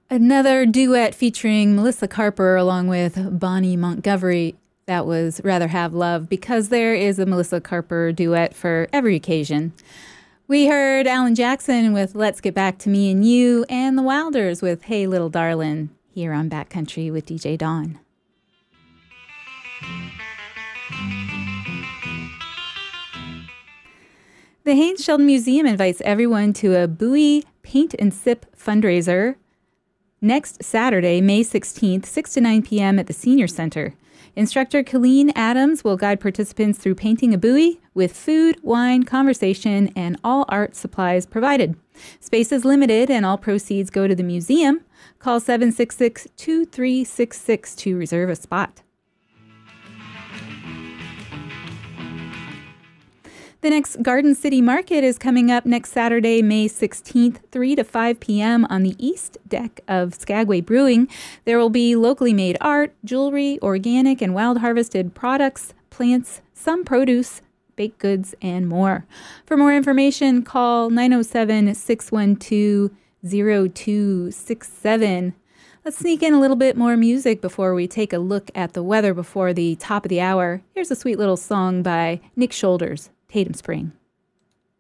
Another duet featuring Melissa Carper along with Bonnie Montgomery. That was Rather Have Love, because there is a Melissa Carper duet for every occasion. We heard Alan Jackson with Let's Get Back to Me and You, and the Wilders with Hey Little Darlin', here on Backcountry with DJ Dawn. The Haynes Sheldon Museum invites everyone to a Bowie Paint and Sip fundraiser next Saturday, May 16th, 6 to 9 p.m. at the Senior Center. Instructor Colleen Adams will guide participants through painting a buoy with food, wine, conversation, and all art supplies provided. Space is limited and all proceeds go to the museum. Call 766-2366 to reserve a spot. The next Garden City Market is coming up next Saturday, May 16th, 3 to 5 p.m. on the east deck of Skagway Brewing. There will be locally made art, jewelry, organic and wild harvested products, plants, some produce, baked goods, and more. For more information, call 907-612-0267. Let's sneak in a little bit more music before we take a look at the weather before the top of the hour. Here's a sweet little song by Nick Shoulders, Tatum Spring.